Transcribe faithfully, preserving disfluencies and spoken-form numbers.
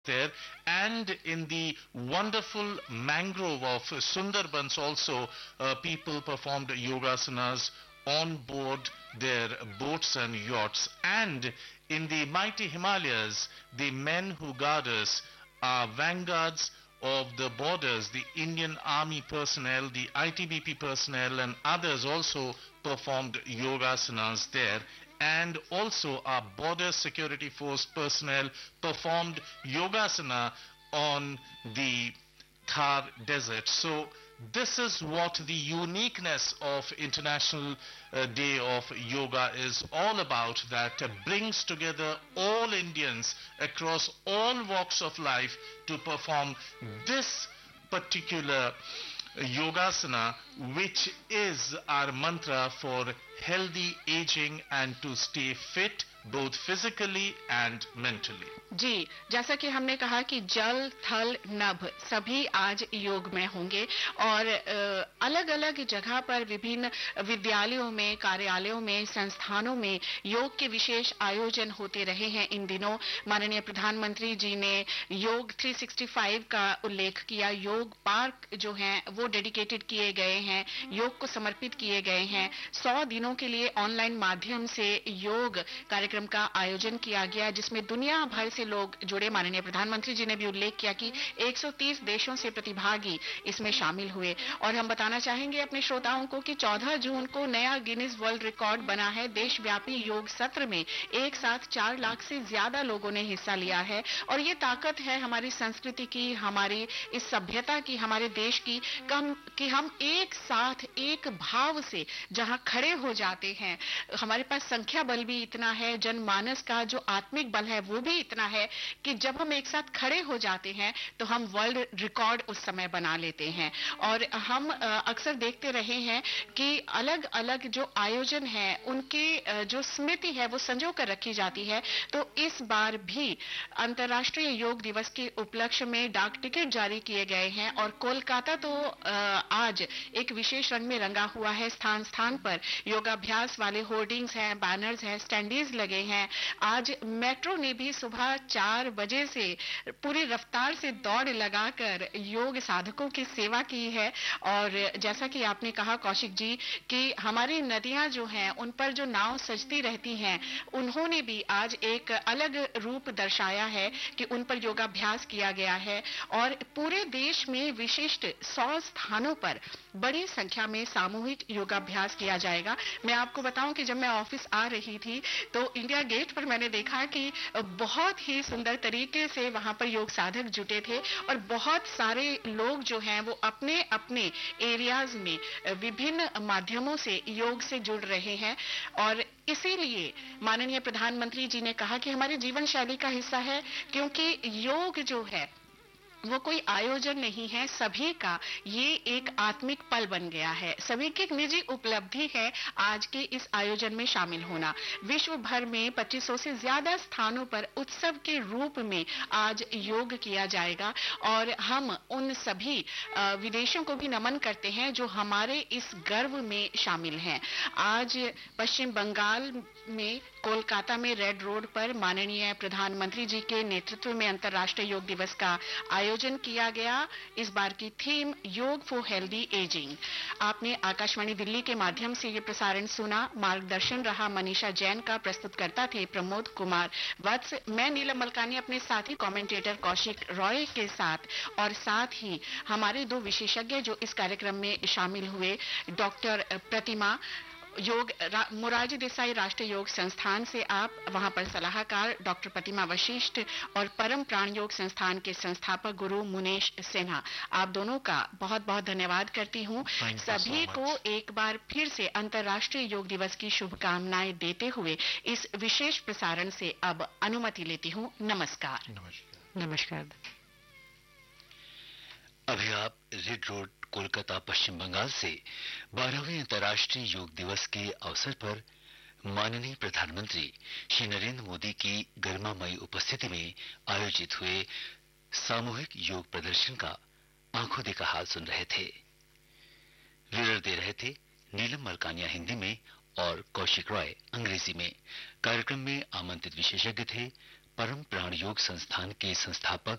there, and in the wonderful mangrove of Sundarbans also, uh, people performed yogasanas on board their boats and yachts. And in the mighty Himalayas, the men who guard us are vanguards of the borders. The Indian Army personnel, the I T B P personnel, and others also performed yogasanas there. And also our border security force personnel performed yogasana on the Thar desert. So this is what the uniqueness of International uh, Day of Yoga is all about, that uh, brings together all Indians across all walks of life to perform this particular yogasana, which is our mantra for healthy aging and to stay fit both physically and mentally. जी, जैसा कि हमने कहा कि जल, थल, नभ सभी आज योग में होंगे और अलग अलग जगह पर विभिन्न विद्यालयों में, कार्यालयों में, संस्थानों में योग के विशेष आयोजन होते रहे हैं इन दिनों। माननीय प्रधानमंत्री जी ने योग तीन सौ पैंसठ का उल्लेख किया। योग पार्क जो हैं वो डेडिकेटेड किए गए हैं, योग को समर्पित किए गए हैं। सौ दिनों के लिए ऑनलाइन माध्यम से योग कार्यक्रम का आयोजन किया गया, जिसमें दुनिया भर से लोग जुड़े। माननीय प्रधानमंत्री जी ने भी उल्लेख किया कि एक सौ तीस देशों से प्रतिभागी इसमें शामिल हुए। और हम बताना चाहेंगे अपने श्रोताओं को कि चौदह जून को नया गिनीज वर्ल्ड रिकॉर्ड बना है। देशव्यापी योग सत्र में एक साथ चार लाख से ज्यादा लोगों ने हिस्सा लिया है। और ये ताकत है हमारी संस्कृति की, हमारी इस सभ्यता की, हमारे देश की, कम कि हम एक साथ एक भाव से जहां खड़े हो जाते हैं। हमारे पास संख्या बल भी इतना है, जनमानस का जो आत्मिक बल है वो भी इतना है कि जब हम एक साथ खड़े हो जाते हैं तो हम वर्ल्ड रिकॉर्ड उस समय बना लेते हैं। और हम अक्सर देखते रहे हैं कि अलग अलग जो आयोजन है उनकी जो स्मृति है वो संजो कर रखी जाती है। तो इस बार भी अंतर्राष्ट्रीय योग दिवस के उपलक्ष्य में डाक टिकट जारी किए गए हैं और कोलकाता तो आज एक विशेष रंग में रंगा हुआ है। स्थान स्थान पर योगाभ्यास वाले होर्डिंग्स हैं, बैनर्स हैं, स्टैंडीज लगे हैं। आज मेट्रो ने भी सुबह चार बजे से पूरी रफ्तार से दौड़ लगाकर योग साधकों की सेवा की है। और जैसा कि आपने कहा कौशिक जी कि हमारी नदियां जो हैं उन पर जो नाव सजती रहती हैं, उन्होंने भी आज एक अलग रूप दर्शाया है कि उन पर योगाभ्यास किया गया है। और पूरे देश में विशिष्ट सौ स्थानों पर बड़ी संख्या में सामूहिक योगाभ्यास किया जाएगा। मैं आपको बताऊं कि जब मैं ऑफिस आ रही थी तो इंडिया गेट पर मैंने देखा कि बहुत ही सुंदर तरीके से वहां पर योग साधक जुटे थे और बहुत सारे लोग जो हैं वो अपने अपने एरियाज में विभिन्न माध्यमों से योग से जुड़ रहे हैं। और इसीलिए माननीय प्रधानमंत्री जी ने कहा कि हमारे जीवन शैली का हिस्सा है, क्योंकि योग जो है वो कोई आयोजन नहीं है, सभी का ये एक आत्मिक पल बन गया है। सभी की एक निजी उपलब्धि है आज के इस आयोजन में शामिल होना। विश्व भर में पच्चीस सौ से ज्यादा स्थानों पर उत्सव के रूप में आज योग किया जाएगा। और हम उन सभी विदेशों को भी नमन करते हैं जो हमारे इस गर्व में शामिल हैं। आज पश्चिम बंगाल में कोलकाता में रेड रोड पर माननीय प्रधानमंत्री जी के नेतृत्व में अंतर्राष्ट्रीय योग दिवस का आयोजन किया गया। इस बार की थीम योग फॉर हेल्दी एजिंग। आपने आकाशवाणी दिल्ली के माध्यम से ये प्रसारण सुना। मार्गदर्शन रहा मनीषा जैन का, प्रस्तुतकर्ता थे प्रमोद कुमार वत्स। मैं नीलम मलकानी अपने साथी कमेंटेटर कौशिक रॉय के साथ, और साथ ही हमारे दो विशेषज्ञ जो इस कार्यक्रम में शामिल हुए, डॉक्टर प्रतिमा, योग मोरारजी देसाई राष्ट्रीय योग संस्थान से आप वहां पर सलाहकार डॉक्टर प्रतिमा वशिष्ठ, और परम प्राण योग संस्थान के संस्थापक गुरु मुनेश सिन्हा, आप दोनों का बहुत बहुत धन्यवाद करती हूं। सभी so को एक बार फिर से अंतर्राष्ट्रीय योग दिवस की शुभकामनाएं देते हुए इस विशेष प्रसारण से अब अनुमति लेती हूं। नमस्कार। नमस्कार। नमस्कार। अभी आप रेड रोड कोलकाता पश्चिम बंगाल से बारहवें अंतर्राष्ट्रीय योग दिवस के अवसर पर माननीय प्रधानमंत्री श्री नरेंद्र मोदी की गरिमामयी उपस्थिति में आयोजित हुए सामूहिक योग प्रदर्शन का आंखों देखा हाल सुन रहे थे। विवरण दे रहे थे नीलम मलकानिया हिंदी में और कौशिक रॉय अंग्रेजी में। कार्यक्रम में आमंत्रित विशेषज्ञ थे परम प्राण योग संस्थान के संस्थापक